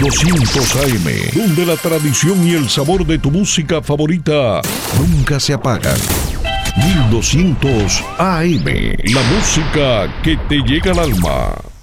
1200 AM, donde la tradición y el sabor de tu música favorita nunca se apagan. 1200 AM, la música que te llega al alma.